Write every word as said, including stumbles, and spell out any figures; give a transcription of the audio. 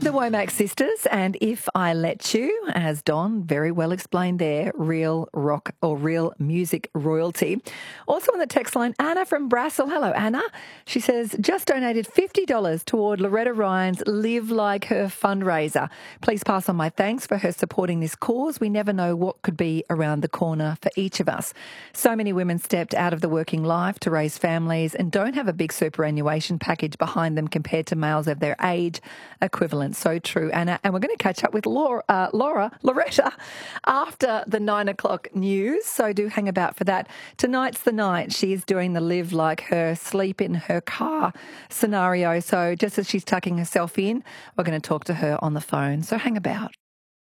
The Womack Sisters and If I Let You, as Don very well explained there, real rock or real music royalty. Also on the text line, Anna from Brassel. Hello, Anna. She says, just donated fifty dollars toward Loretta Ryan's Live Like Her fundraiser. Please pass on my thanks for her supporting this cause. We never know what could be around the corner for each of us. So many women stepped out of the working life to raise families and don't have a big superannuation package behind them compared to males of their age equivalent. So true, Anna. And we're going to catch up with Laura, uh, Laura, Loretta, after the nine o'clock news. So do hang about for that. Tonight's the night. She is doing the Live Like Her, sleep in her car scenario. So just as she's tucking herself in, we're going to talk to her on the phone. So hang about.